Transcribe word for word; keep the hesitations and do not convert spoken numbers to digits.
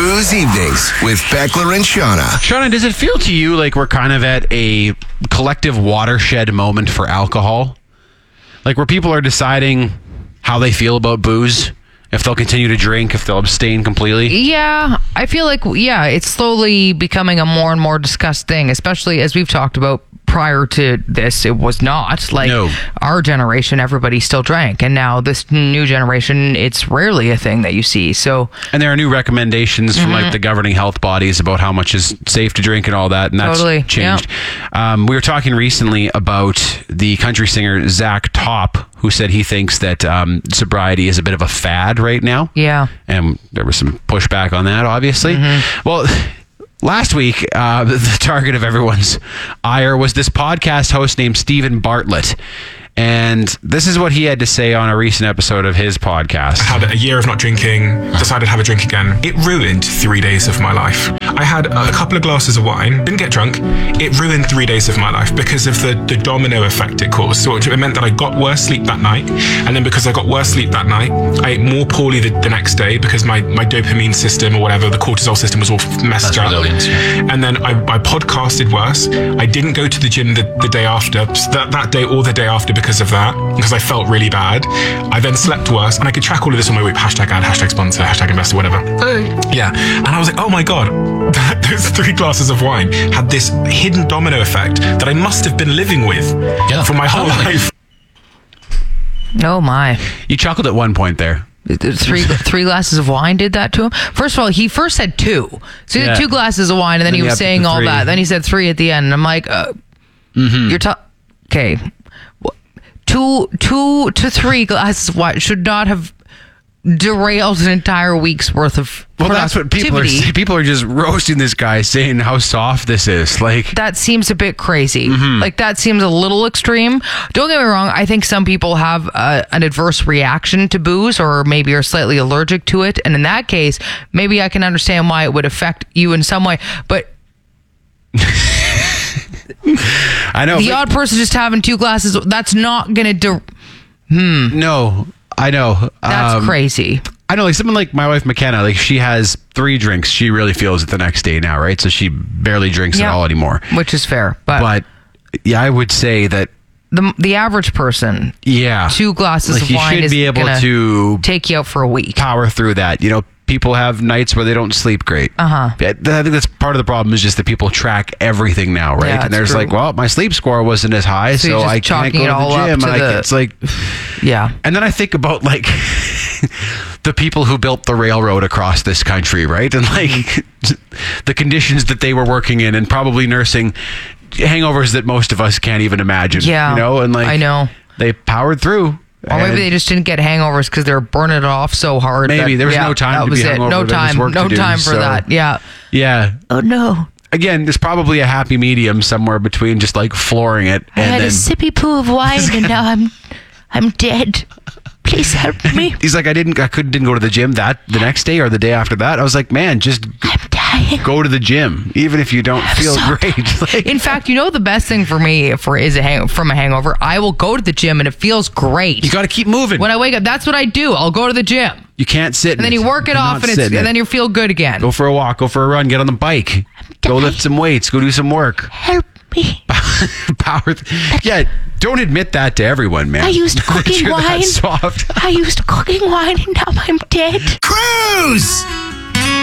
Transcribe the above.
Cruise Evenings with Beckler and Shauna. Shauna, does it feel to you like we're kind of at a collective watershed moment for alcohol? Like where people are deciding how they feel about booze, if they'll continue to drink, if they'll abstain completely? Yeah, I feel like, yeah, it's slowly becoming a more and more discussed thing, especially as we've talked about prior to this. It was not. Like, no. Our generation, everybody still drank. And now this new generation, it's rarely a thing that you see. So, and there are new recommendations from Mm-hmm. like the governing health bodies about how much is safe to drink and all that. And that's Totally, changed. Um, we were talking recently about the country singer Zach Top, who said he thinks that um, sobriety is a bit of a fad right now. yeah. And there was some pushback on that, obviously. Mm-hmm. Well, last week, uh, the, the target of everyone's ire was this podcast host named Stephen Bartlett. And this is what he had to say on a recent episode of his podcast. I had a year of not drinking, decided to have a drink again. It ruined three days of my life. I had a couple of glasses of wine, didn't get drunk. It ruined three days of my life because of the, the domino effect it caused. So it meant that I got worse sleep that night. And then because I got worse sleep that night, I ate more poorly the, the next day because my, my dopamine system or whatever, the cortisol system was all messed That's up. resilience, yeah. And then I, I podcasted worse. I didn't go to the gym the, the day after, that, that day or the day after because of that, because I felt really bad. I then slept worse, and I could track all of this on my week. Hashtag ad, hashtag sponsor, hashtag investor, whatever. Yeah. And I was like, oh my God, those three glasses of wine had this hidden domino effect that I must have been living with Yeah. for my whole Totally. life. Oh, my. You chuckled at one point there. Three three glasses of wine did that to him. First of all, he first said two. So he Yeah. had two glasses of wine, and then, Then he he was upped it saying to all three. that. Then he said three at the end. And I'm like, uh, you're ta- okay. Wh- Two, two to three glasses of wine should not have derailed an entire week's worth of Well, that's what people are productivity. saying. People are just roasting this guy, saying how soft this is. Like, That seems a bit crazy. Mm-hmm. Like, that seems a little extreme. Don't get me wrong. I think some people have uh, an adverse reaction to booze, or maybe are slightly allergic to it. And in that case, maybe I can understand why it would affect you in some way. But I know. the but- odd person just having two glasses, that's not going to... De- no, I know. that's Um, crazy. I know, like someone like my wife McKenna, like she has three drinks. She really feels it the next day now, right? So she barely drinks Yeah. at all anymore. Which is fair. But, But yeah, I would say that, the the average person, yeah, two glasses like of you wine should is be able gonna to take you out for a week. power through that. You know, people have nights where they don't sleep great. Uh-huh. I think that's part of the problem, is just that people track everything now, right? Yeah, and it's there's true. like, well, my sleep score wasn't as high, So so, you're just I can't chalking go it to all the up gym. to And I, the- it's like, Yeah. and then I think about like the people who built the railroad across this country, right? And like the conditions that they were working in, and probably nursing hangovers that most of us can't even imagine. Yeah, you know, and like I know. they powered through. Or maybe and they just didn't get hangovers because they were burning it off so hard. Maybe. that- There was yeah, no time that to was be it. hungover. No There was time. work No to do, time for so- that. Yeah. yeah. Oh no. Again, there's probably a happy medium somewhere between just like flooring it I and had then a sippy poo of wine and now I'm I'm dead. Please help me. he's like, I didn't, I couldn't, didn't go to the gym that the next day or the day after that. I was like, man, just I'm dying. go to the gym, even if you don't feel so great. Like, In fact, you know the best thing for me for is a hang, from a hangover. I will go to the gym and it feels great. you got to keep moving. When I wake up, that's what I do. I'll go to the gym You can't sit. and then you work it off, and, it's, and then you feel good again. go for a walk, go for a run, get on the bike, go lift some weights, go do some work. Help me. Power. Th- yeah, don't admit that to everyone, man. I used That cooking you're that wine. soft. I used cooking wine and now I'm dead. Cruise!